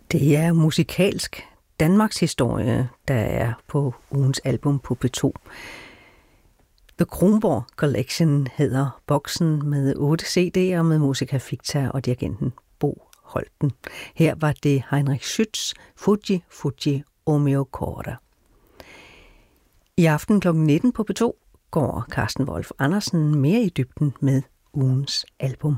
Det er musikalsk Danmarks historie, der er på ugens album på P2. The Kronborg Collection hedder boksen med 8 CD'er med Musica Ficta og dirigenten Bo Holten. Her var det Heinrich Schütz, Fuggi, Fuggi o mio cuore. I aften kl. 19 på P2 går Carsten Wolf Andersen mere i dybden med ugens album.